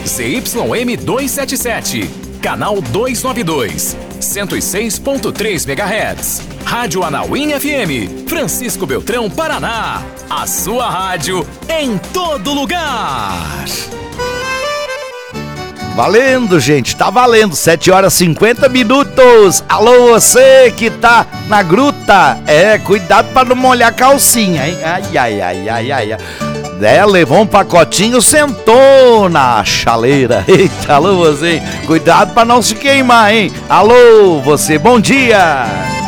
ZYM 277, canal 292, 106.3 MHz. Rádio Anauim FM, Francisco Beltrão, Paraná. A sua rádio em todo lugar. Valendo, gente, tá valendo, 7h50. Alô, você que tá na gruta, cuidado pra não molhar a calcinha, hein? Ai. Levou um pacotinho, sentou na chaleira. Eita, alô, você, cuidado pra não se queimar, hein? Alô, você, bom dia.